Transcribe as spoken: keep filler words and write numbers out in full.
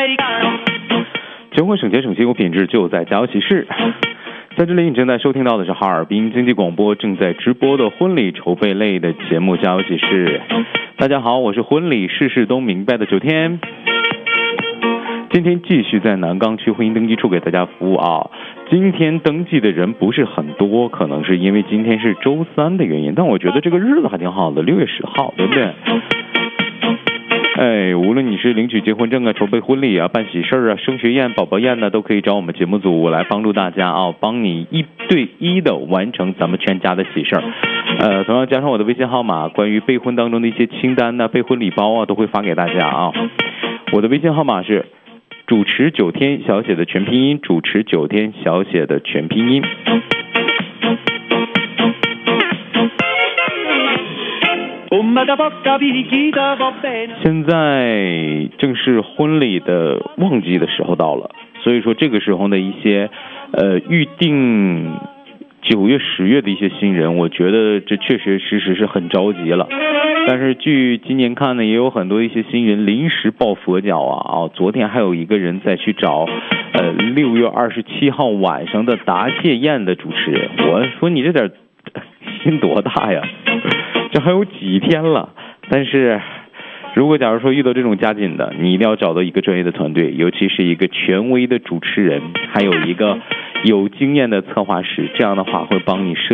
生活省钱省心有品质，就在家有喜事。在这里你正在收听到的是哈尔滨经济广播正在直播的婚礼筹备类的节目家有喜事。大家好，我是婚礼事事都明白的九天。今天继续在南岗区婚姻登记处给大家服务啊。今天登记的人不是很多，可能是因为今天是周三的原因，但我觉得这个日子还挺好的，六月十号，对不对？哎，无论你是领取结婚证啊、筹备婚礼啊、办喜事啊、升学宴、宝宝宴呢，都可以找我们节目组来帮助大家啊，帮你一对一的完成咱们全家的喜事儿。呃，同样加上我的微信号码，关于备婚当中的一些清单呢、备婚礼包啊，都会发给大家啊。我的微信号码是主持九天小写的全拼音，主持九天小写的全拼音。现在正是婚礼的旺季的时候到了，所以说这个时候的一些呃预定九月十月的一些新人，我觉得这确实实实是很着急了。但是据今年看呢，也有很多一些新人临时抱佛脚啊啊！昨天还有一个人在去找呃六月二十七号晚上的答谢宴的主持人，我说你这点心多大呀？这还有几天了，但是如果假如说遇到这种加紧的，你一定要找到一个专业的团队，尤其是一个权威的主持人，还有一个有经验的策划师，这样的话会帮你设